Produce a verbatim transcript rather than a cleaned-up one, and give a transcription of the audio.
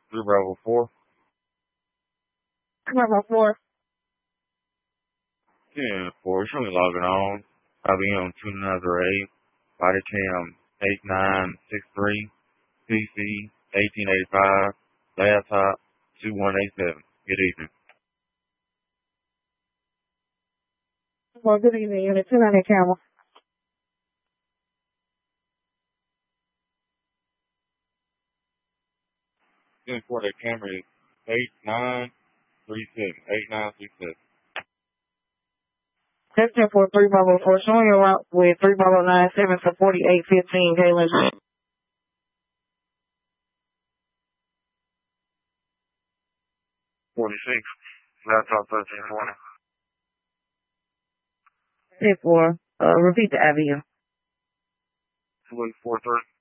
three Bravo four. Bravo four. ten four, show me logging on. I B M two nine zero eight, body cam eight nine six three, P C eighteen eighty-five, laptop two one eight seven. Good evening. Well, good evening, Unit two ninety camera. ten four, that camera is eight nine three six, eight nine three six. That's ten four, three Bravo four. Showing your route with three Bravo nine seven for forty-eight fifteen, Galen. forty-six, laptop thirteen twenty. ten four, uh, repeat the I B M. two eight four three.